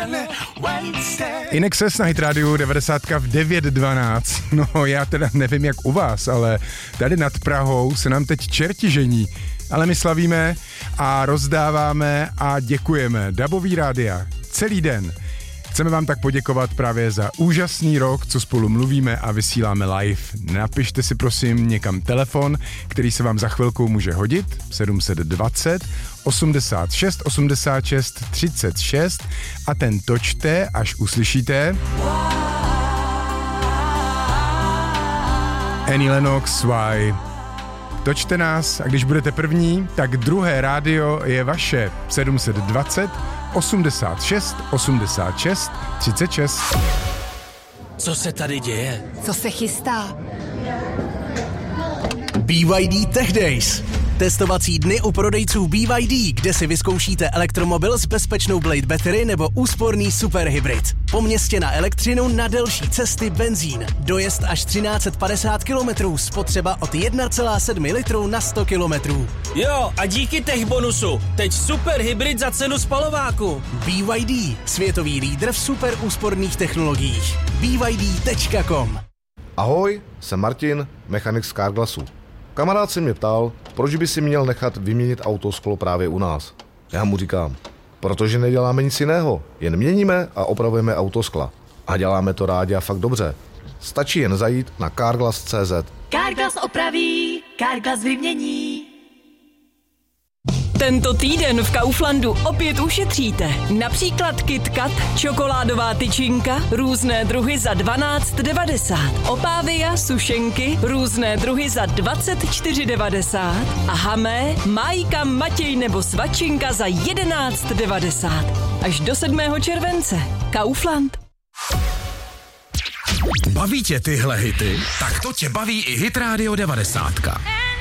INXS na Hit Radio 90 v 9:12. No já teda nevím jak u vás, ale tady nad Prahou se nám teď čerti žení. Ale my slavíme a rozdáváme a děkujeme. Dabový rádia celý den. Chceme vám tak poděkovat právě za úžasný rok, co spolu mluvíme a vysíláme live. Napište si prosím někam telefon, který se vám za chvilku může hodit. 720 86 86 36 a ten točte, až uslyšíte Annie Lennox, Why. Točte nás a když budete první, tak druhé rádio je vaše. 720 86 86 36. Co se tady děje? Co se chystá? BYD Tech Days. Testovací dny u prodejců BYD, kde si vyzkoušíte elektromobil s bezpečnou Blade Battery nebo úsporný superhybrid. Po městě na elektřinu, na delší cesty benzín. Dojezd až 1350 km, spotřeba od 1,7 litru na 100 km. Jo, a díky tech bonusu, teď superhybrid za cenu spalováku. BYD, světový lídr v super úsporných technologiích. BYD.com. Ahoj, jsem Martin, mechanik z Carglassu. Kamarád se mě ptal, proč by si měl nechat vyměnit autosklo právě u nás. Já mu říkám, protože neděláme nic jiného, jen měníme a opravujeme autoskla. A děláme to rádi a fakt dobře. Stačí jen zajít na carglass.cz. Carglass opraví, Carglass vymění. Tento týden v Kauflandu opět ušetříte. Například KitKat, čokoládová tyčinka, různé druhy za 12,90. Opávia, sušenky, různé druhy za 24,90. A Hamé, Májka, Matěj nebo Svačinka za 11,90. Až do 7. července. Kaufland. Baví tě tyhle hity? Tak to tě baví i Hit Radio 90.